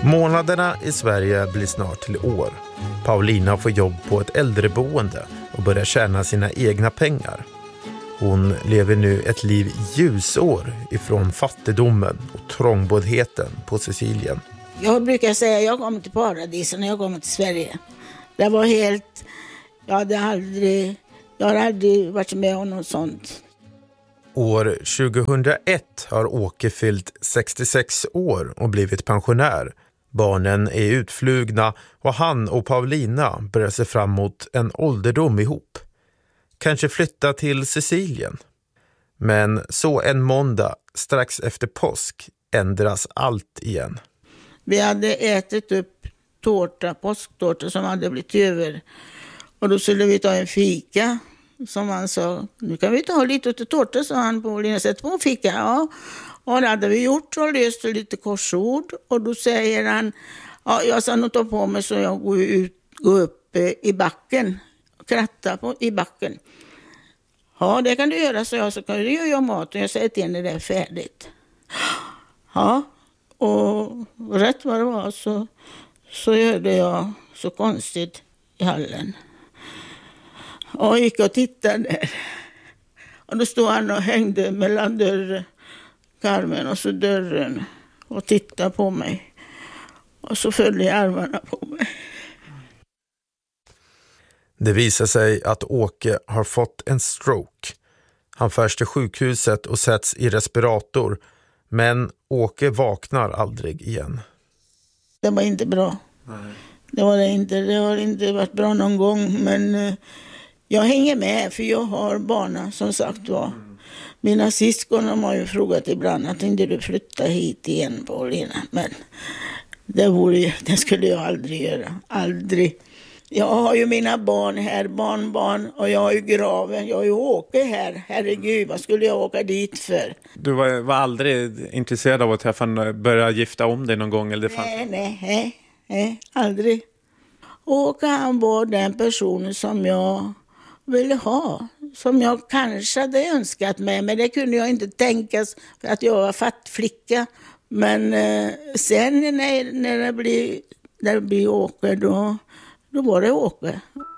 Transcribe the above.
Månaderna i Sverige blir snart till år. Paulina får jobb på ett äldreboende och börjar tjäna sina egna pengar. Hon lever nu ett liv ljusår ifrån fattigdomen och trångboddheten på Sicilien. Jag brukar säga att jag kom till paradiset när jag kom till Sverige. Det var helt... Jag har aldrig varit med om något sånt. År 2001 har Åke fyllt 66 år och blivit pensionär. Barnen är utflugna och han och Paulina börjar se fram emot en ålderdom ihop. Kanske flytta till Sicilien. Men så en måndag strax efter påsk ändras allt igen. Vi hade ätit upp påsktårta som hade blivit över. Och då skulle vi ta en fika. Som han sa, nu kan vi ta lite till tårta, sa han på Lina, sätt på fika. Ja. Och det hade vi gjort och löst lite korsord. Och då säger han, ja, jag ska nog ta på mig så jag går upp i backen. Kratta i backen. Ja, det kan du göra, så jag, så kan du göra mat och jag säger till när det är färdigt. Ja, och rätt vad det var så hörde jag så konstigt i hallen. Och gick och tittade där. Och då stod han och hängde mellan karmen och så dörren och tittade på mig. Och så följde armarna på mig. Det visar sig att Åke har fått en stroke. Han förs till sjukhuset och sätts i respirator. Men Åke vaknar aldrig igen. Det var inte bra. Nej. Det har inte varit bra någon gång. Men jag hänger med för jag har barnen som sagt var. Mina syskon har ju frågat ibland att inte du flytta hit igen, Paulina. Men det skulle jag aldrig göra. Aldrig. Jag har ju mina barn här, barnbarn, och jag har ju graven. Jag har ju Åke här. Herregud, vad skulle jag åka dit för? Du var aldrig intresserad av att träffa börja gifta om dig någon gång? Eller det fanns... Nej, aldrig. Åke, han var den personen som jag ville ha. Som jag kanske hade önskat mig, men det kunde jag inte tänkas för att jag var fattflicka. Men sen när det blir Åke, då var det Åke.